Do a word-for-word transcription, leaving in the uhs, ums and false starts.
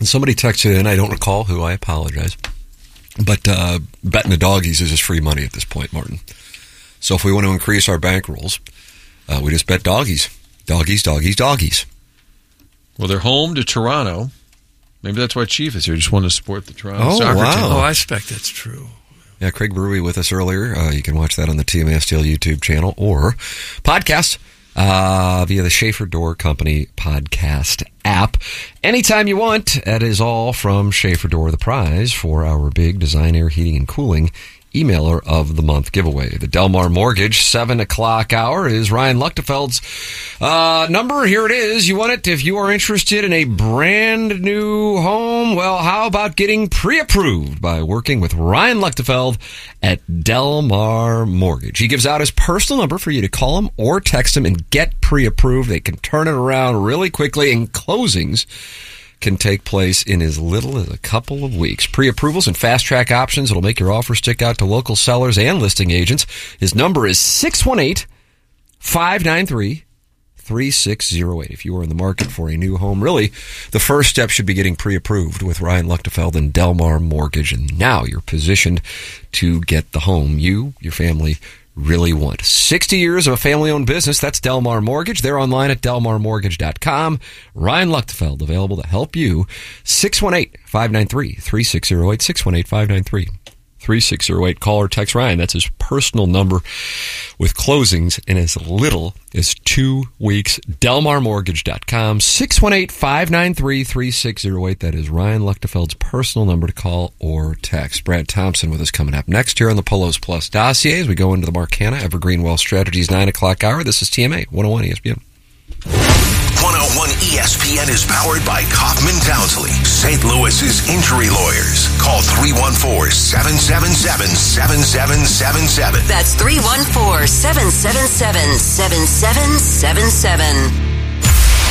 And somebody texted in, I don't recall who, I apologize. But uh, betting the doggies is just free money at this point, Martin. So if we want to increase our bankrolls, uh, we just bet doggies. Doggies, doggies, doggies. Well, they're home to Toronto. Maybe that's why Chief is here. Just want to support the Toronto oh, soccer wow. team. Oh, I expect that's true. Yeah, Craig Brewery with us earlier. Uh, you can watch that on the T M A S T L YouTube channel or podcast uh, via the Schaefer Door Company podcast app. Anytime you want. That is all from Schaefer Door, the prize for our big Design Air Heating and Cooling Emailer of the Month giveaway. The Delmar Mortgage seven o'clock hour is Ryan Luchtefeld's uh, number. Here it is. You want it if you are interested in a brand new home. Well, how about getting pre-approved by working with Ryan Luchtefeld at Delmar Mortgage? He gives out his personal number for you to call him or text him and get pre-approved. They can turn it around really quickly, and closings can take place in as little as a couple of weeks. Pre-approvals and fast-track options that'll make your offer stick out to local sellers and listing agents. His number is six one eight, five nine three, three six zero eight. If you are in the market for a new home, really, the first step should be getting pre-approved with Ryan Luchtefeld and Delmar Mortgage, and now you're positioned to get the home you, your family, really want. sixty years of a family-owned business. That's Delmar Mortgage. They're online at delmar mortgage dot com. Ryan Luchtefeld, available to help you. six one eight, five nine three, three six zero eight. six one eight, five nine three, three six zero eight. Call or text Ryan. That's his personal number with closings in as little as two weeks. delmar mortgage dot com. six one eight, five nine three, three six zero eight. That is Ryan Luchtefeld's personal number to call or text. Brad Thompson with us coming up next here on the Polos Plus dossier as we go into the Marcana Evergreen Wealth Strategies nine o'clock hour. This is T M A one oh one E S P N. one oh one E S P N is powered by Kaufman Townsley, Saint Louis's injury lawyers. Call three one four, seven seven seven, seven seven seven seven. That's three one four, seven seven seven, seven seven seven seven.